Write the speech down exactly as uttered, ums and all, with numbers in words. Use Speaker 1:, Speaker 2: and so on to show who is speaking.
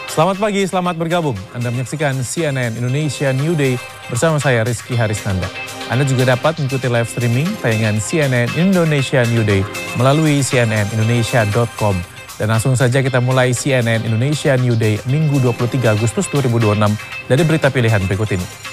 Speaker 1: Selamat pagi, selamat bergabung. Anda menyaksikan C N N Indonesia New Day bersama saya Rizky Harisnanda. Anda juga dapat mengikuti live streaming tayangan C N N Indonesia New Day melalui c n n indonesia dot com. Dan langsung saja kita mulai C N N Indonesia New Day Minggu dua puluh tiga Agustus dua ribu dua puluh enam dari berita pilihan berikut ini.